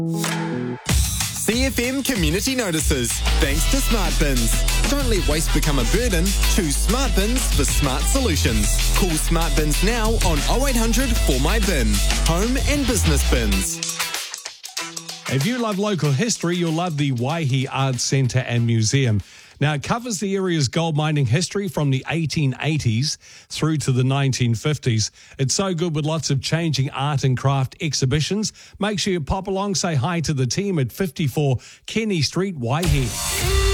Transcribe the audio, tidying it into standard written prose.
CFM Community Notices. Thanks to Smart Bins. Don't let waste become a burden. Choose Smart Bins for smart solutions. Call Smart Bins now on 0800 For My Bin. Home and business bins. If you love local history, you'll love the Waihi Arts Centre and Museum. Now, it covers the area's gold mining history from the 1880s through to the 1950s. It's so good with lots of changing art and craft exhibitions. Make sure you pop along, say hi to the team at 54 Kenny Street, Waihi.